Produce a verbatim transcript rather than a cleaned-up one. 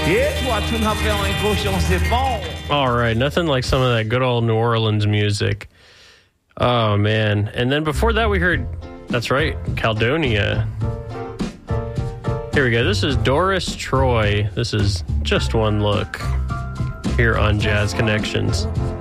Et toi, tu n'as fait un cochon, c'est bon. All right, nothing like some of that good old New Orleans music. Oh, man. And then before that, we heard, that's right, Caledonia. Here we go. This is Doris Troy. This is Just One Look here on Jazz Connections.